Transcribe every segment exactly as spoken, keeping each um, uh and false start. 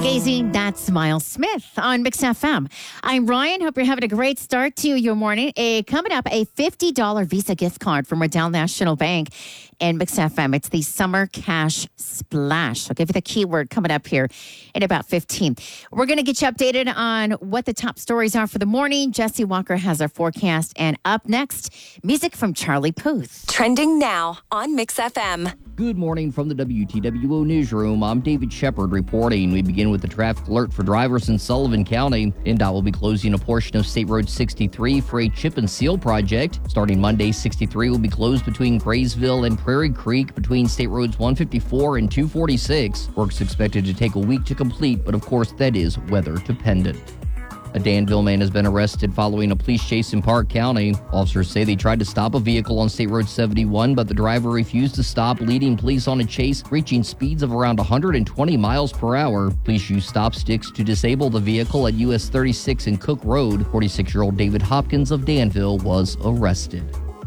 Stargazing, that's Miles Smith on Mix F M. I'm Ryan. Hope you're having a great start to your morning. A, coming up, a fifty dollars Visa gift card from Riddell National Bank and Mix F M. It's the Summer Cash Splash. I'll give you the keyword coming up here in about fifteen. We're going to get you updated on what the top stories are for the morning. Jesse Walker has our forecast. And up next, music from Charlie Puth. Trending now on Mix F M. Good morning from the W T W O Newsroom. I'm David Shepard reporting. We begin with the traffic alert for drivers in Sullivan County. N D O T will be closing a portion of State Road sixty-three for a chip and seal project. Starting Monday, sixty-three will be closed between Graysville and Prairie Creek between State Roads one fifty-four and two forty-six. Work's expected to take a week to complete, but of course that is weather dependent. A Danville man has been arrested following a police chase in Park County. Officers say they tried to stop a vehicle on State Road seventy-one, but the driver refused to stop, leading police on a chase, reaching speeds of around one hundred twenty miles per hour. Police used stop sticks to disable the vehicle at U S thirty-six and Cook Road. forty-six-year-old David Hopkins of Danville was arrested.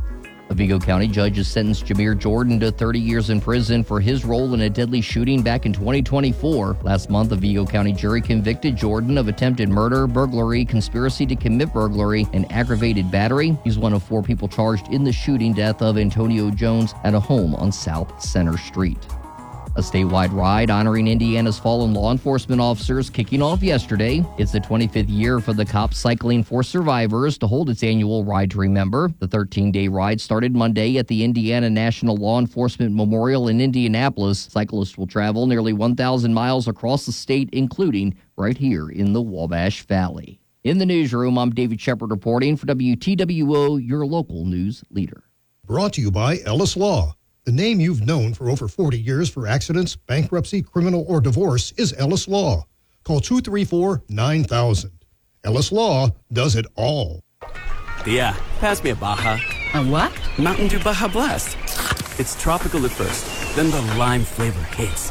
A Vigo County judge has sentenced Jameer Jordan to thirty years in prison for his role in a deadly shooting back in twenty twenty-four. Last month, a Vigo County jury convicted Jordan of attempted murder, burglary, conspiracy to commit burglary, and aggravated battery. He's one of four people charged in the shooting death of Antonio Jones at a home on South Center Street. A statewide ride honoring Indiana's fallen law enforcement officers kicking off yesterday. It's the twenty-fifth year for the Cops Cycling for Survivors to hold its annual Ride to Remember. The thirteen-day ride started Monday at the Indiana National Law Enforcement Memorial in Indianapolis. Cyclists will travel nearly one thousand miles across the state, including right here in the Wabash Valley. In the newsroom, I'm David Shepard reporting for W T W O, your local news leader. Brought to you by Ellis Law. The name you've known for over forty years for accidents, bankruptcy, criminal, or divorce is Ellis Law. Call two three four, nine thousand. Ellis Law does it all. Yeah, pass me a Baja. A what? Mountain Dew Baja Blast. It's tropical at first, then the lime flavor hits.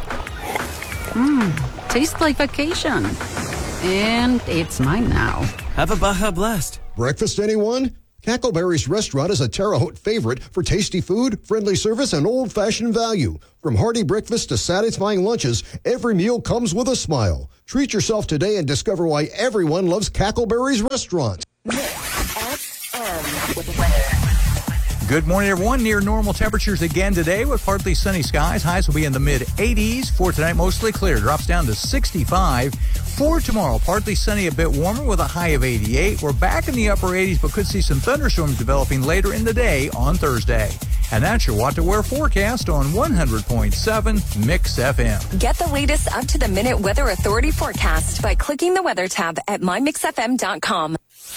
Mmm, tastes like vacation. And it's mine now. Have a Baja Blast. Breakfast, anyone? Cackleberry's Restaurant is a Terre Haute favorite for tasty food, friendly service, and old-fashioned value. From hearty breakfast to satisfying lunches, every meal comes with a smile. Treat yourself today and discover why everyone loves Cackleberry's Restaurant. Good morning, everyone. Near normal temperatures again today with partly sunny skies. Highs will be in the mid eighties. For tonight, mostly clear. Drops down to sixty-five. For tomorrow, partly sunny, a bit warmer with a high of eighty-eight. We're back in the upper eighties, but could see some thunderstorms developing later in the day on Thursday. And that's your What to Wear forecast on one hundred point seven Mix F M. Get the latest up-to-the-minute Weather Authority forecast by clicking the weather tab at my mix f m dot com.